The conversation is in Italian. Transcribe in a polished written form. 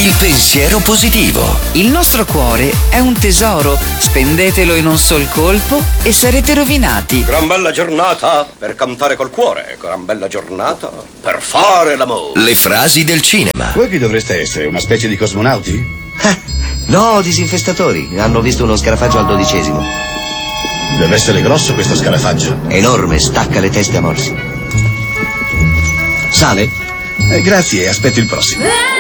il pensiero positivo. Il nostro cuore è un tesoro, spendetelo in un sol colpo e sarete rovinati. Gran bella giornata per cantare col cuore, gran bella giornata per fare l'amore. Le frasi del cinema. Voi chi dovreste essere? Una specie di cosmonauti? No, disinfestatori. Hanno visto uno scarafaggio al 12°. Deve essere grosso questo scarafaggio. Enorme, stacca le teste a morsi. Sale? Grazie, aspetto il prossimo.